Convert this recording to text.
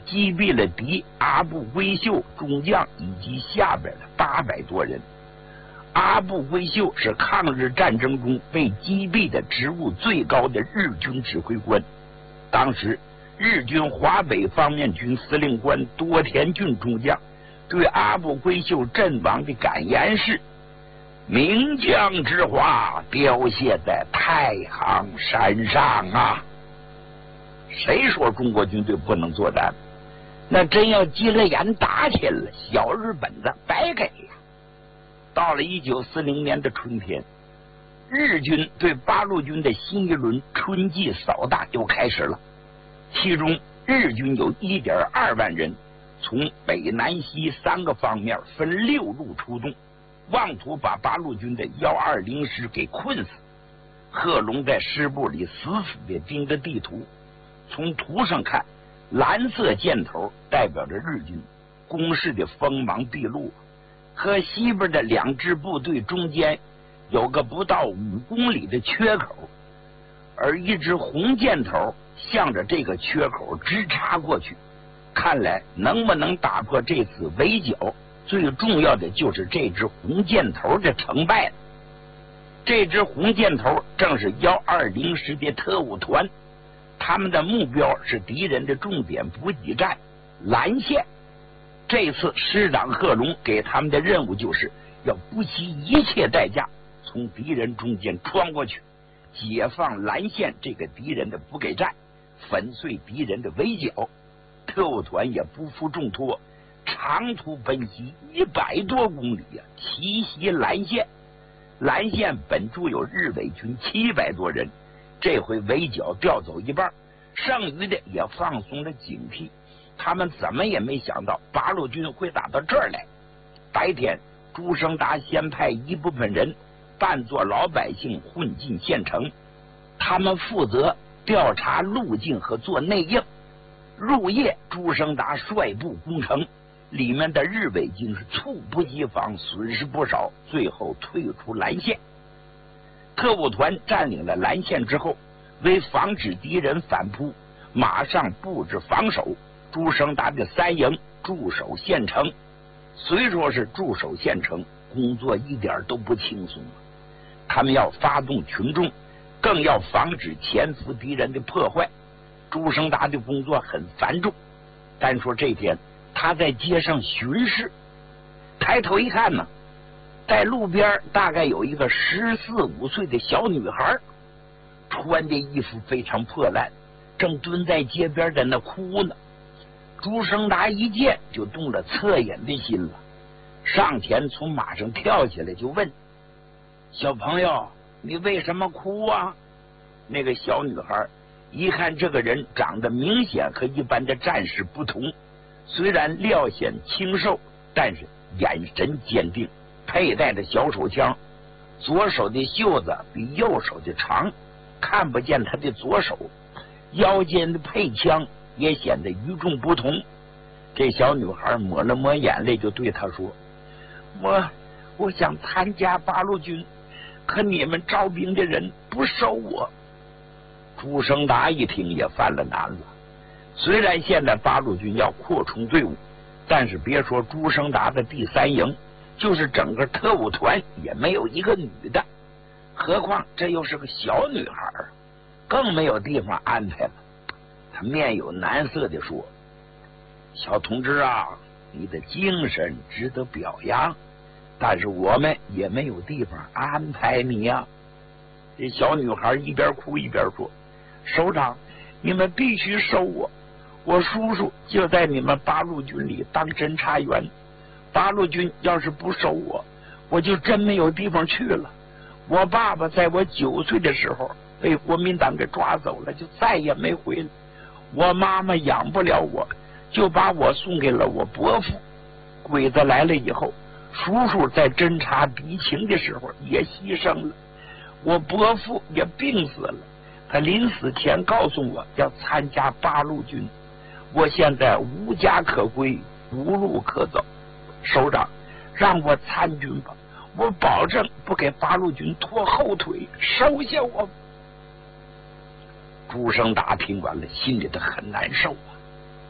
击毙了敌阿部贵秀中将以及下边的800多人。阿部贵秀是抗日战争中被击毙的职务最高的日军指挥官。当时日军华北方面军司令官多田骏中将对阿部贵秀阵亡的感言是：名将之华凋谢在太行山上啊！谁说中国军队不能作战？那真要急了眼打起来了，小日本子白给了。到了1940年的春天，日军对八路军的新一轮春季扫荡又开始了。其中日军有1.2万人，从北南西3个方面分6路出动，妄图把八路军的120师给困死。贺龙在师部里死死地盯着地图，从图上看，蓝色箭头代表着日军攻势的锋芒毕露，和西边的2支部队中间有个不到5公里的缺口，而一支红箭头向着这个缺口直插过去。看来能不能打破这次围剿，最重要的就是这支红箭头的成败了。这支红箭头正是120师的特务团，他们的目标是敌人的重点补给站蓝线。这次师长贺龙给他们的任务就是要不惜一切代价从敌人中间穿过去，解放蓝线这个敌人的补给站，粉碎敌人的围剿。特务团也不负重托，长途奔袭100多公里啊，奇袭蓝线。蓝线本驻有日伪军700多人，这回围剿调走一半，剩余的也放松了警惕。他们怎么也没想到八路军会打到这儿来。白天，朱生达先派一部分人扮作老百姓混进县城，他们负责调查路径和做内应。入夜，朱生达率部攻城，里面的日伪军是猝不及防，损失不少，最后退出蓝线。特务团占领了蓝线之后，为防止敌人反扑，马上布置防守。朱生达的3营驻守县城，虽说是驻守县城，工作一点都不轻松。他们要发动群众，更要防止潜伏敌人的破坏。朱生达的工作很繁重。单说这天，他在街上巡视，抬头一看呢，在路边大概有一个14、15岁的小女孩，穿的衣服非常破烂，正蹲在街边在那哭呢。朱生达一见就动了恻隐的心了，上前从马上跳下来就问：小朋友，你为什么哭啊？那个小女孩一看这个人长得明显和一般的战士不同，虽然料显清瘦，但是眼神坚定，佩戴着小手枪，左手的袖子比右手的长，看不见他的左手，腰间的配枪也显得与众不同。这小女孩抹了抹眼泪，就对他说：我想参加八路军，可你们招兵的人不收我。朱生达一听也犯了难了。虽然现在八路军要扩充队伍，但是别说朱生达的第3营，就是整个特务团也没有一个女的，何况这又是个小女孩，更没有地方安排了。他面有难色地说：小同志啊，你的精神值得表扬，但是我们也没有地方安排你呀。这小女孩一边哭一边说：首长，你们必须收我，我叔叔就在你们八路军里当侦察员，八路军要是不收我，我就真没有地方去了。我爸爸在我9岁的时候被国民党给抓走了，就再也没回来。我妈妈养不了我，就把我送给了我伯父。鬼子来了以后，叔叔在侦察敌情的时候也牺牲了，我伯父也病死了。他临死前告诉我要参加八路军，我现在无家可归，无路可走。首长，让我参军吧，我保证不给八路军拖后腿，收下我。朱生达听完了，心里头很难受啊。